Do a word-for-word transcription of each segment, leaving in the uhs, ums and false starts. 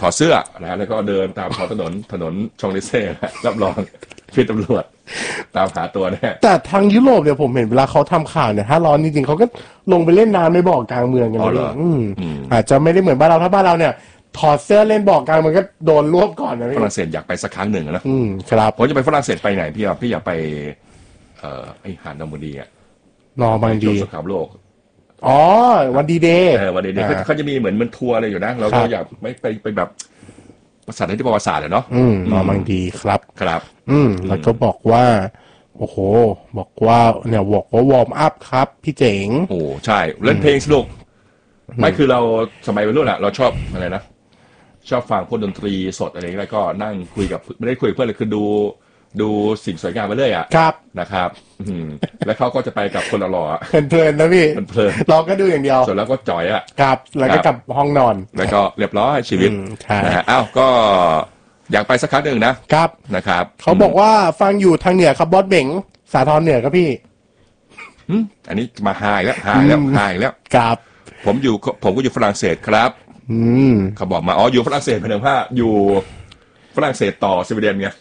อดเสื้อนะแล้วก็เดินตามท้องถนนถนนชองลิเซ่รับรองพี่ตำรวจตามหาตัวแน่แต่ทางยุโรปเนี่ยผมเห็นเวลาเขาทำข่าวเนี่ยถ้าร้อนจริงๆเขาก็ลงไปเล่นน้ำในบ่อกลางเมืองกันเลยอาจจะไม่ได้เหมือนบ้านเราถ้าบ้านเราเนี่ยถอดเสื้อเล่นบ่อกลางมันก็โดนรวบก่อนนะฝรั่งเศสอยากไปสักครั้งหนึ่งนะอืมครับผมจะไปฝรั่งเศสไปไหนพี่อ่ะพี่อยากไปเอ่อไอหาดนอร์มันดีอ่ะนอร์มันดีสงครามโลกอ๋อวันดีเดย์เออวันดีเดย์เขาจะมีเหมือนมันทัวร์อะไรอยู่นะเราก็อยากไม่ไปไปแบบประสาทที่ประวัติศาสตร์เนาะอืมนอร์มันดีครับครับอืมแล้วก็บอกว่าโอ้โหบอกว่าเนี่ยบอกว่าวอร์มอัพครับพี่เจ๋งโอ้ใช่เล่นเพลงสนุกไม่คือเราสมัยวัยรุ่นอะเราชอบอะไรนะชอบฟังพวกดนตรีสดอะไรแล้วก็นั่งคุยกับไม่ได้คุยกับเพื่อนเลยคือดูดูสิ่งสวยงามไปเรื่อยอ่ะครับนะครับอืมแล้วเขาก็จะไปกับคนหล่อๆเพลินๆนะพี่เพลินเราก็ดูอย่างเดียวส่วนแล้วก็จ่อยอ่ะครับแล้วก็กลับห้องนอนแล้วก็เรียบร้อยชีวิตนะฮะอ้าวก็อยากไปสักครั้งหนึ่งนะครับนะครับเขาบอกว่าฟังอยู่ทางเหนือครับบอสเบ่งสาทรเหนือครับพี่อันนี้มาหายแล้วหายแล้วหายแล้วครับผมอยู่ผมก็อยู่ฝรั่งเศสครับอืมเขาบอกมาอ๋ออยู่ฝรั่งเศสเป็นเดิมว่าอยู่ฝรั่งเศสต่อสวีเดนไง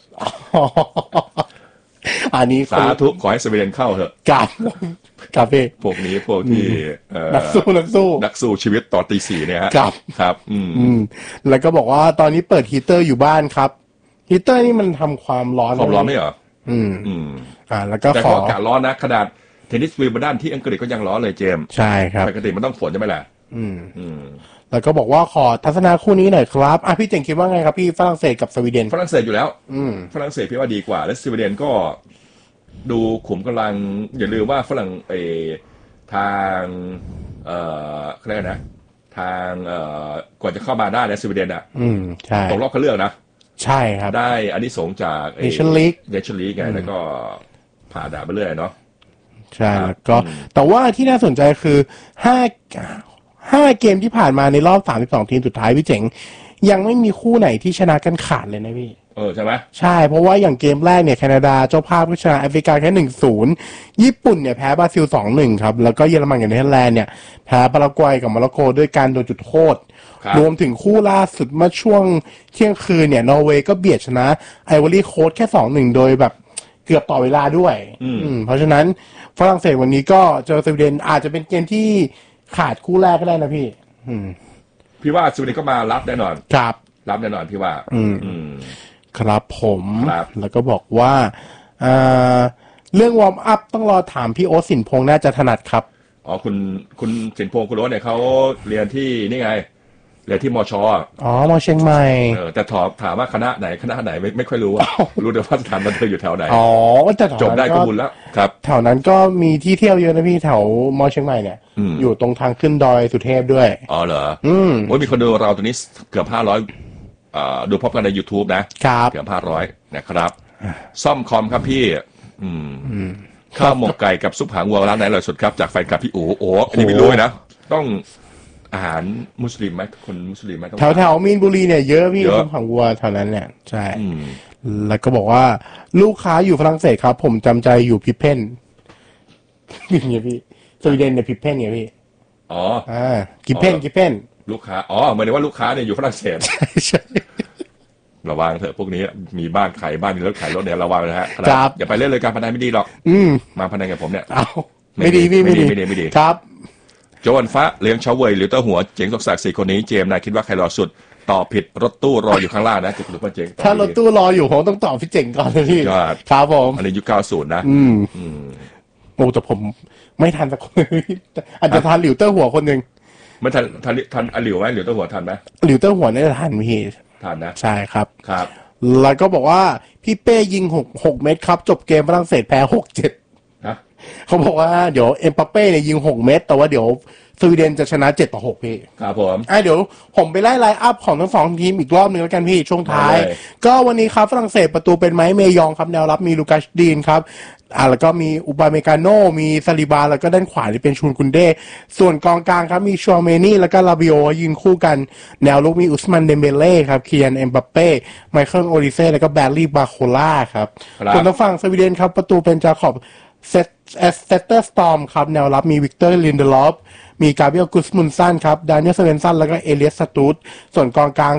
อันนี้สาธุขอให้สวีเดนเข้าเถอะกับกับพี่พวกนี้พวกที่นักสู้นักสู้นักสู้ชีวิตต่อตีสี่เนี่ยฮะครับครับอืมแล้วก็บอกว่าตอนนี้เปิดฮีเตอร์อยู่บ้านครับฮีเตอร์นี่มันทำความร้อนความร้อนไม่เหรออืมอืมอ่าแล้วก็ขออากาศร้อนนะขนาดเทนนิสวิมเบิลดันที่อังกฤษก็ยังร้อนเลยเจมส์ใช่ครับปกติมันต้องฝนใช่ไหมล่ะอืมอืมแล้วก็บอกว่าขอทัศนาคู่นี้หน่อยครับอ่ะพี่เจ๋งคิดว่าไงครับพี่ฝรั่งเศสกับสวีเดนฝรั่งเศสอยู่แล้วอืมฝรั่งเศสพี่ว่าดีกว่าและสวีเดนก็ดูขุมกำลังอย่าลืมว่าฝรั่งเอทางเอ่อเขาเรียกนะทางเอ่อกว่าจะเข้ามาได้ในสวีเดนอ่ะอืมใช่ตกรอบคัดเลือกนะใช่ครับได้อานิสงส์จากเนชั่นลีกเนชั่นลีกไงแล้วก็ผ่าด่าไปเรื่อยเนาะใช่แล้วก็แต่ว่าที่น่าสนใจคือห้าห้าเกมที่ผ่านมาในรอบสามสิบสองทีมสุดท้ายพี่เจ๋งยังไม่มีคู่ไหนที่ชนะกันขาดเลยนะพี่เออใช่ไหมใช่เพราะว่าอย่างเกมแรกเนี่ยแคนาดาเจ้าภาพก็ชนะแอฟริกาแค่หนึ่งศูนย์ญี่ปุ่นเนี่ยแพ้บราซิลสองหนึ่งครับแล้วก็เยอรมันกับเนเธอร์แลนด์เนี่ยแพ้ปารากวัยกับโมร็อกโกด้วยการโดนจุดโทษรวมถึงคู่ล่าสุดเมื่อช่วงเที่ยงคืนเนี่ยนอร์เวย์ก็เบียดชนะไอวอรี่โค้สแค่สองหนึ่งโดยแบบเกือบต่อเวลาด้วยเพราะฉะนั้นฝรั่งเศสวันนี้ก็เจอสวีเดนอาจจะเป็นเกมที่ขาดคู่แรกก็ได้นะพี่พี่ว่าสวีเดนก็มารับแน่นอนครับรับแน่นอนพี่ว่าอืมครับผมแล้วก็บอกว่าเรื่องวอร์มอัพต้องรอถามพี่โอ๊ตสินพงษ์น่าจะถนัดครับอ๋อคุณคุณสินพงษ์คุณโอ๊ตเนี่ยเขาเรียนที่นี่ไงเรียนที่มชอ๋อมเชียงใหม่เออแต่ถามถามว่าคณะไหนคณะไหนไม่ไม่ค่อยรู้อ่ะรู้แต่ว่าสถานบันเทิงอยู่แถวไหนอ๋อแต่จบได้ก็บุญแล้วครับแถวนั้นก็มีที่เที่ยวเยอะนะพี่แถวมเชียงใหม่เนี่ยอยู่ตรงทางขึ้นดอยสุเทพด้วยอ๋อเหรออืมโอ้ยมีคนดูเราตัวนี้เกือบห้าร้อยดูพบกันใน YouTube นะครับเกือบห้าร้อยนะครับซ่อมคอมครับพี่อืมข้าวหมกไก่กับซุปหางวัวร้านไหนอร่อยสุดครับจากแฟนคลับพี่โอ๋โอ้อันนี้ไม่รู้เลยนะต้องอาหารมุสลิมไหมคนมุสลิมไหมแถวแถวมีนบุรีเนี่ยเยอะพี่ซุปหางวัวแถวนั้นเนี่ยใช่แล้วก็บอกว่าลูกค้าอยู่ฝรั่งเศสครับผมจำใจอยู่พิเพนอย่างเงี้ยพี่สวีเดนเนี่ยพิเพนไงพี่อ๋ออ่ากิเพนกิเพนลูกค้าอ๋อหมายถึงว่าลูกค้าเนี่ยอยู่ฝรั่งเศสใช่ใช่ระวังเถอะพวกนี้มีบ้านขายบ้านมีรถขายรถเนี่ยระวังนะฮะอย่าไปเล่นเลยการพนันไม่ดีหรอกอืมมาพนันกับผมเนี่ยเอาไม่ดีพี่ไม่ดีไม่ดีไม่ดีครับโจวันฟ้าเลี้ยงเฉาเว่ยหรือเต้าหัวเจ๋งตกศักดิ์สี่คนนี้เจมนายคิดว่าใครรอสุดตอบผิดรถตู้รออยู่ข้างล่างนะจุดหรือว่าเจ๋งถ้ารถตู้รออยู่ผมต้องตอบพี่เจ๋งก่อนนะพี่ครับผมอันนี้ยุคเก้าสิบนะอืมอืมโอ้แต่ผมไม่ทันสักคนอาจจะทันหลิวเต้าหัวคนหนึ่งไม่ทันทันทันอหลิวไหมหลิวเต้าหัวทันไหมหลิวเต้าหัวน่าจะทันพี่ทันนะใช่ครับครับแล้วก็บอกว่าพี่เป้ยิงหกหกเม็ดครับจบเกมฝรั่งเศสแพ้หกเจ็ดนะเขาบอกว่าเดี๋ยวเอ็มบัปเป้เนี่ยยิงหกเม็ดแต่ว่าเดี๋ยวสวีเดนจะชนะเจ็ดต่อหกพี่ครับผมอ่ะเดี๋ยวผมไปไล่ไลน์อัพของทั้งสองทีมอีกรอบนึงแล้วกันพี่ช่วงท้ายก็วันนี้ครับฝรั่งเศสประตูเป็นไม้เมยองครับแนวรับมีลูกัสดีนครับอ่าแล้วก็มีอุบาเมกาโนมีซาลิบาแล้วก็ด้านขวาที่เป็นชูนกุนเดส่วนกองกลางครับมีชัวเมนี่แล้วก็ลาบิโอยืนคู่กันแนวลุกมีอุสมันเดมเบเล่ครับเคียนเอ็มบัปเป้ไมเคิลโอลิเซ่แล้วก็แบร์รี่บาโคล่าครับส่วนทางฝั่งสวีเดนครับประตูเป็นจาคอบเซตเอสเซตเตอร์สตอร์มครับแนวรับมีวิกเตอร์ลินเดลอฟมีกาเบรียลกุสมุนซันครับดานิเอลเซเวนซันแล้วก็เอเลียสสตูดส่วนกองกลาง